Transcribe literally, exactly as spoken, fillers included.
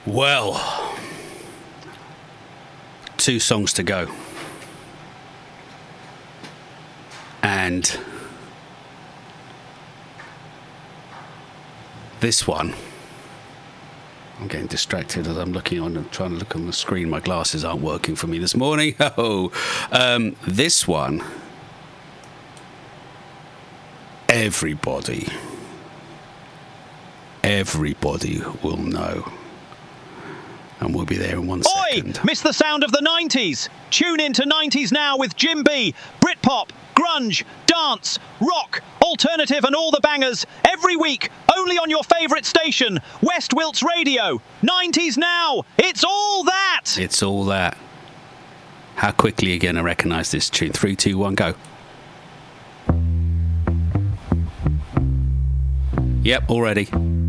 Well, two songs to go. And this one, I'm getting distracted as I'm looking on and trying to look on the screen. My glasses aren't working for me this morning. Oh, um, this one, everybody, everybody will know. And we'll be there in one second. Oi! Miss the sound of the nineties? Tune in to nineties Now with Jim B. Britpop, grunge, dance, rock, alternative and all the bangers. Every week, only on your favourite station, West Wilts Radio. nineties Now. It's all that! It's all that. How quickly are you going to recognise this tune? Three, two, one, go. Yep, already.